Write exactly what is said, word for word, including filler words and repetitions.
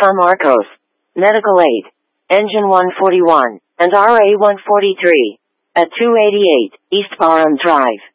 Alpha Marcos. Medical aid. Engine one forty-one, and R A one forty-three. At two eighty-eight, East Barham Drive.